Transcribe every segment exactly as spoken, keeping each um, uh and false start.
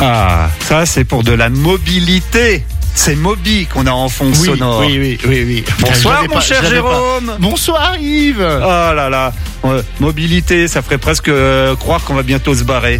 Ah, ça c'est pour de la mobilité. C'est Moby qu'on a en fond oui, sonore. Oui, oui, oui, oui. Bonsoir mon pas, cher Jérôme. Pas. Bonsoir Yves. Oh là là, ouais, mobilité, ça ferait presque euh, croire qu'on va bientôt se barrer.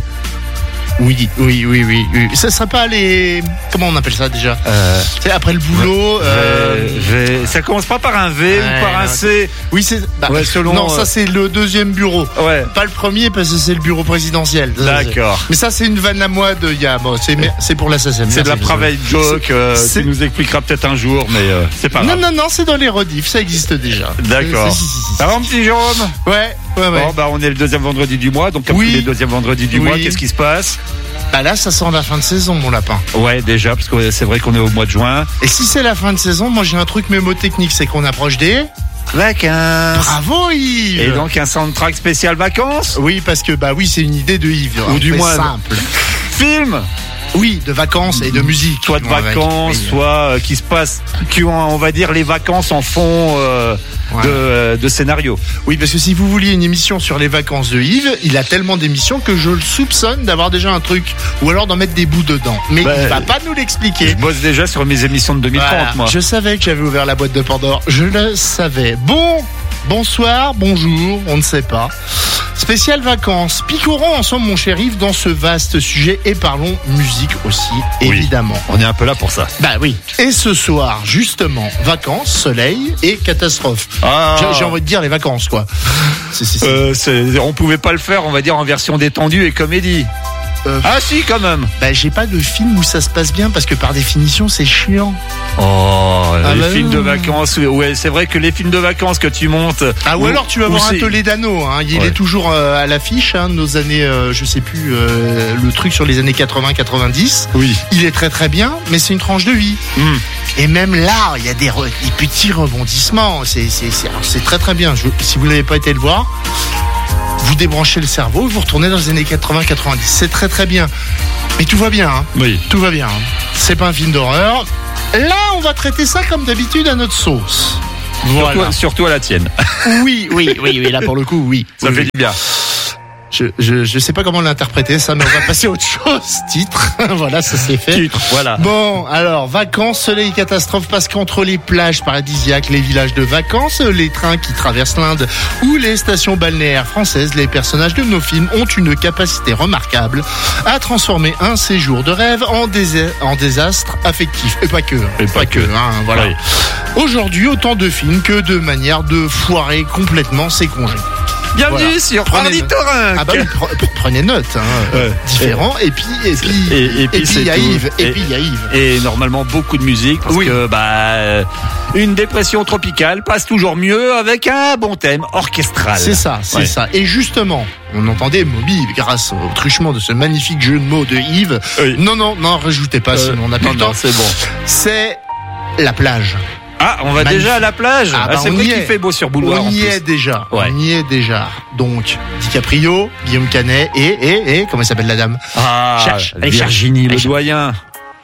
Oui, oui, oui, oui, oui. Ça serait pas les... Comment on appelle ça déjà euh, C'est après le boulot. Ouais, euh... j'ai... Ça commence pas par un V ouais, ou par un C. Oui, c'est. Bah, ouais, selon, non, ça c'est le deuxième bureau. Ouais. Pas le premier parce que c'est le bureau présidentiel. D'accord. Mais ça c'est une vanne à moi de ya. Bon, c'est c'est pour la S A C M. C'est de la private joke. Euh, tu nous expliqueras peut-être un jour, mais euh, c'est pas grave. Non, non, non, c'est dans les rediffs. Ça existe déjà. D'accord. Si, si, si, si. Ça va, mon petit Jérôme? Ouais. Ouais, ouais. Bon, bah on est le deuxième vendredi du mois, donc comme oui. tous les deuxièmes vendredis du oui. mois, qu'est-ce qui se passe? Bah là, ça sent la fin de saison, mon lapin. Ouais, déjà, parce que c'est vrai qu'on est au mois de juin. Et si c'est la fin de saison, moi j'ai un truc mémotechnique, c'est qu'on approche des vacances. Bravo Yves. Et donc un soundtrack spécial vacances? Oui, parce que bah oui, c'est une idée de Yves. Ou du moins simple. Film. Oui, de vacances et de musique. Soit de vacances, oui. soit euh, qui se passe, qui ont, on va dire, les vacances en fond euh, ouais. de, euh, de scénario. Oui, parce que si vous vouliez une émission sur les vacances de Yves, il a tellement d'émissions que je le soupçonne d'avoir déjà un truc, ou alors d'en mettre des bouts dedans. Mais bah, il va pas nous l'expliquer. Je bosse déjà sur mes émissions de deux mille trente, voilà. Moi. Je savais que j'avais ouvert la boîte de Pandore. Je le savais. Bon, bonsoir, bonjour, on ne sait pas. Spécial vacances. Picorons ensemble, mon cher Yves, dans ce vaste sujet et parlons musique aussi, oui, évidemment. On est un peu là pour ça. Bah oui. Et ce soir, justement, vacances, soleil et catastrophe. Ah. J'ai, j'ai envie de dire les vacances, quoi. C'est, c'est, c'est. Euh, c'est, on pouvait pas le faire, on va dire, en version détendue et comédie. Euh, ah si, quand même. Bah j'ai pas de film où ça se passe bien parce que par définition c'est chiant. Oh, ah les bah films non. de vacances. Ouais, c'est vrai que les films de vacances que tu montes. Ah ou, ou alors tu vas voir un Toledano. Hein, il ouais. est toujours euh, à l'affiche. Hein, nos années, euh, je sais plus, euh, le truc sur les années quatre-vingts quatre-vingt-dix. Oui. Il est très très bien, mais c'est une tranche de vie. Mm. Et même là, il y a des, re, des petits rebondissements. C'est c'est c'est, alors, c'est très très bien. Je, si vous n'avez pas été le voir. Vous débranchez le cerveau et vous retournez dans les années quatre-vingts quatre-vingt-dix. C'est très très bien. Mais tout va bien. Hein. Oui. Tout va bien. Hein. C'est pas un film d'horreur. Là, on va traiter ça comme d'habitude à notre sauce. Voilà. Surtout, surtout à la tienne. Oui, oui, oui, oui. Là, pour le coup, oui. Ça oui, fait oui. du bien. Je, je, je sais pas comment l'interpréter, ça, mais on va passer à autre chose. Titre. Voilà, ça c'est fait. Titre, voilà. Bon, alors, vacances, soleil, catastrophe, parce qu'entre les plages paradisiaques, les villages de vacances, les trains qui traversent l'Inde ou les stations balnéaires françaises, les personnages de nos films ont une capacité remarquable à transformer un séjour de rêve en, désert, en désastre affectif. Et pas que. Et pas, pas que. que. Hein, voilà. Oui. Aujourd'hui, autant de films que de manières de foirer complètement ses congés. Bienvenue voilà. sur Ornithorynque. Ah bah oui, pre- prenez note, hein. Ouais. Différent. Et puis, et puis, et, et puis, il y a Yves. Et, et puis, il y a Yves. Et normalement beaucoup de musique parce oui. que bah une dépression tropicale passe toujours mieux avec un bon thème orchestral. C'est ça, c'est ouais. ça. Et justement, on entendait Moby grâce au truchement de ce magnifique jeu de mots de Yves. Oui. Non, non, non, rajoutez pas, euh, sinon on n'a plus le temps. C'est bon. C'est la plage. Ah, on va Magnifique. déjà à la plage. Ah, bah, ah, c'est vrai qu'il fait beau sur Bouloir. On y est déjà. Ouais. On y est déjà. Donc, DiCaprio, Guillaume Canet et, et, et, comment s'appelle la dame? Ah, cherche. Virginie Le Doyen.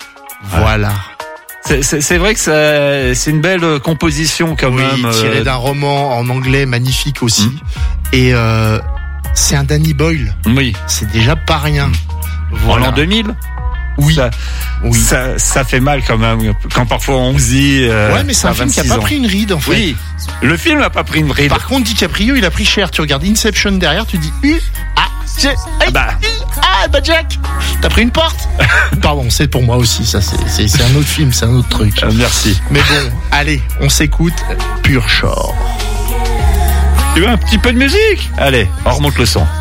Voilà. C'est, c'est, c'est vrai que ça, c'est une belle composition quand oui, même. Tiré d'un roman en anglais magnifique aussi. Mmh. Et euh, c'est un Danny Boyle. Oui. C'est déjà pas rien. Mmh. Voilà. En l'an deux mille. Oui. Ça, oui. Ça, ça fait mal quand même quand parfois on se dit. Euh, ouais, mais c'est un film qui a pas ans. pris une ride en fait. Oui. Le film a pas pris une ride. Par contre, DiCaprio, il a pris cher. Tu regardes Inception derrière, tu dis U ah, j'ai, ah bah ah bah Jack, t'as pris une porte. Pardon, c'est pour moi aussi. Ça, c'est, c'est, c'est un autre film, c'est un autre truc. Euh, merci. Mais bon, allez, on s'écoute. Pur Shore. Tu veux un petit peu de musique? Allez, on remonte le son.